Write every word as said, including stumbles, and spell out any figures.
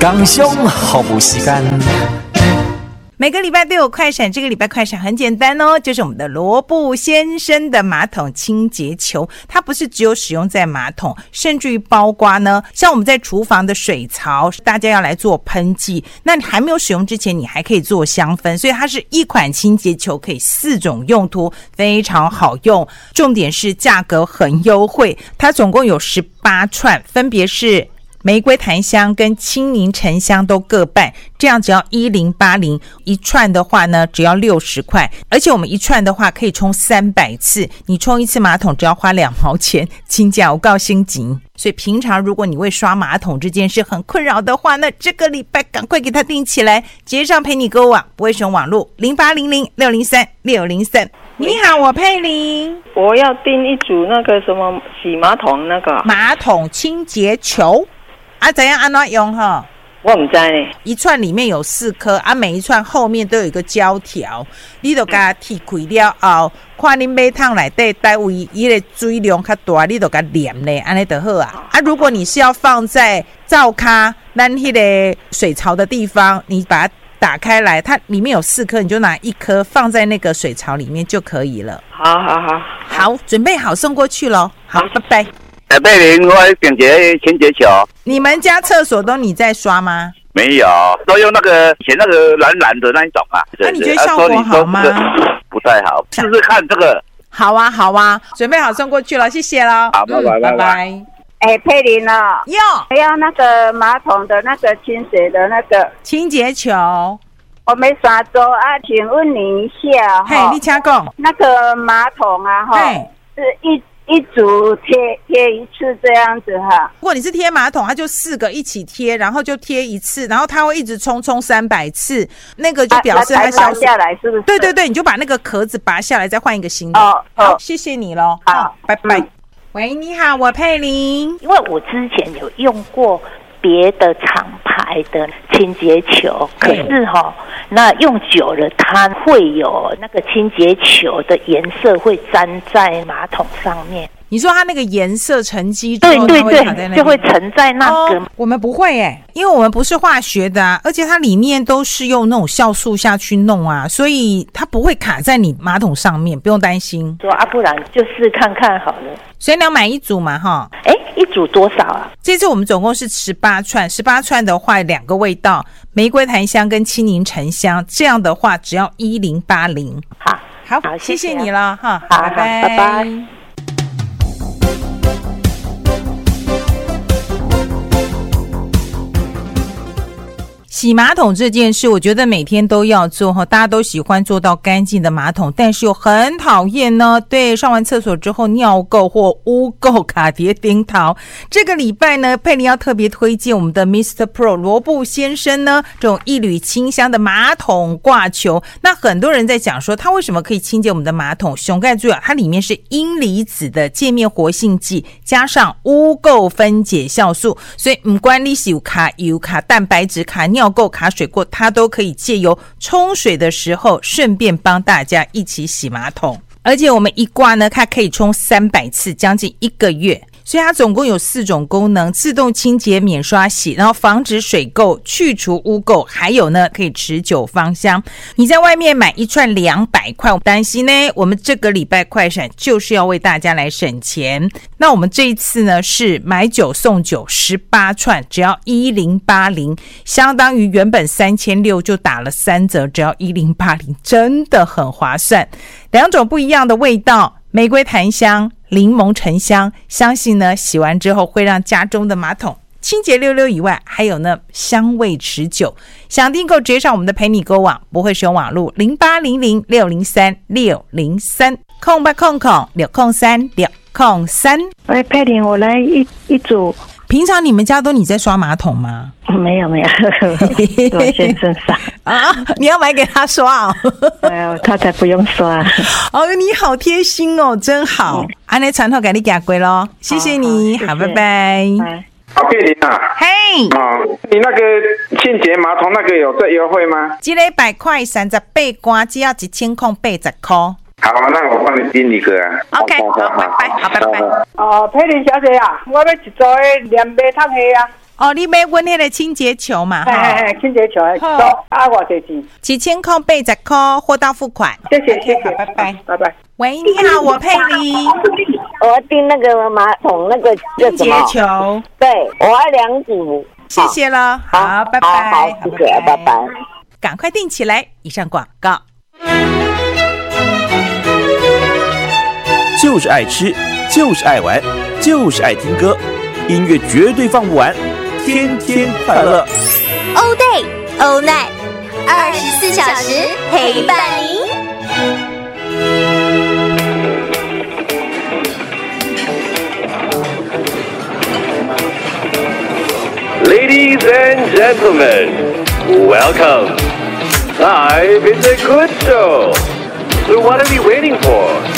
工商服务时间。 每个礼拜都有快闪，这个礼拜快闪很简单哦，就是我们的罗布先生的马桶清洁球，它不是只有使用在马桶，甚至于包括呢，像我们在厨房的水槽，大家要来做喷剂，那你还没有使用之前，你还可以做香氛，所以它是一款清洁球，可以四种用途，非常好用。重点是价格很优惠，它总共有十八串，分别是玫瑰檀香跟青柠沉香都各半，这样只要一零八零，一串的话呢只要六十块，而且我们一串的话可以冲三百次，你冲一次马桶只要花两毛钱，亲家我告心急。所以平常如果你为刷马桶这件事很困扰的话，那这个礼拜赶快给它订起来，直接上陪你购物网，不会使用网路零八零零六零三六零三。你好，我佩玲， 我要订一组那个什么洗马桶那个马桶清洁球啊，怎样按怎用哈？ 我不知道呢。 一串里面有四颗啊，每一串后面都有一个胶条，你就给它剔开了后，看你马桶内底单位伊个水量较大，你就给它黏咧，安尼就好啊。啊，如果你是要放在灶咖咱迄个水槽的地方，你把它打开来，它里面有四颗，你就拿一颗放在那个水槽里面就可以了。 好好好， 好，准备好送过去咯。好，拜拜。 哎，贝林，我点洁清洁球。 你们家厕所都你在刷吗？ 没有，都用那个以前那个蓝蓝的那一种啊。 那、啊、你觉得效果好吗？ 不太好，试试看这个。 好啊，好啊，准备好送过去了，谢谢了。 好，拜拜，拜拜。 哎，佩玲啊， 哟， 还要那个马桶的那个清水的那个清洁球。 我没刷走啊，请问你一下哈。 嘿，你请讲。 那个马桶啊，哈，是一。一组贴贴一次这样子哈。 如果你是贴马桶，它就四个一起贴，然后就贴一次，然后它会一直冲冲三百次，那个就表示它消失下来，是不是？ 对对对，你就把那个壳子拔下来，再换一个新的。 哦， 好，谢谢你咯。 好， 拜拜。嗯、喂，你好，我佩玲。 因为我之前有用过别的厂牌的清洁球，可是哈、哦，那用久了它会有那个清洁球的颜色会粘在马桶上面。 你说它那个颜色沉积， 对对对，就会沉在那个、 哦。我们不会耶，因为我们不是化学的啊，而且它里面都是用那种酵素下去弄啊，所以它不会卡在你马桶上面，不用担心。 说啊，不然就试看看好了。 所以你要买一组嘛，哈。 哎，一组多少啊？ 这次我们总共是十八串，十八串的话两个味道，玫瑰檀香跟青柠沉香，这样的话只要一零八零。 好， 好，好谢谢你了哈， 好， 拜拜， 拜拜。 洗马桶这件事我觉得每天都要做，大家都喜欢做到干净的马桶，但是又很讨厌呢，对，上完厕所之后尿垢或污垢卡叠丁桃。这个礼拜呢，佩玲要特别推荐我们的 Mister Pro 罗布先生呢，这种一缕清香的马桶挂球。那很多人在讲说它为什么可以清洁我们的马桶，熊盖注意啊，它里面是阴离子的界面活性剂加上污垢分解酵素，所以不管你是有卡油卡蛋白质卡尿垢卡水垢，它都可以借由冲水的时候顺便帮大家一起洗马桶。而且我们一挂呢，它可以冲三百次，将近一个月。所以它总共有四种功能：自动清洁、免刷洗，然后防止水垢、去除污垢，还有呢可以持久芳香。你在外面买一串两百块，担心呢？我们这个礼拜快闪就是要为大家来省钱。那我们这一次呢是买九送九，十八串只要一零八零，相当于原本三千六就打了三折，只要一零八零，真的很划算。两种不一样的味道，玫瑰檀香、柠檬沉香，相信呢洗完之后会让家中的马桶清洁溜溜以外，还有呢香味持久。想订购直接上我们的陪你购网，不会使用网路零八零零六零三六零三空八空空六空三六空三。 喂，佩玲，我来一一组。 平常你们家都你在刷马桶吗？ 没有没有，我先生刷啊！你要买给他刷哦？ 没有，他才不用刷。 哦，你好贴心哦，真好。安内传头给你寄过咯，谢谢你，好，好拜拜。 啊，佩玲啊， 嘿， 啊，你那个清洁马桶那个有在优惠吗？ 一礼拜块三十八块，只要一千块八十块。 好，那我帮你订一个啊。 OK， 好，拜拜，好，拜拜。 哦，佩玲小姐啊，我要一组的连马桶的啊。 哦，你买阮迄个清洁球嘛？ 哎哎，清洁球，好，啊，我这钱几千块、八十块，货到付款。 谢谢谢谢， 拜拜拜拜。 喂，你好，我佩妮。 我要订那个马桶那个清洁球， 对，我要两组。 谢谢了，好，拜拜， 好，谢谢，拜拜。 赶快订起来。以上广告。 就是爱吃，就是爱玩，就是爱听歌，音乐绝对放不完，天天快乐。 All day, all night， 二十四小时陪伴您。 Ladies and gentlemen, welcome. Live is a good show. So what are we waiting for?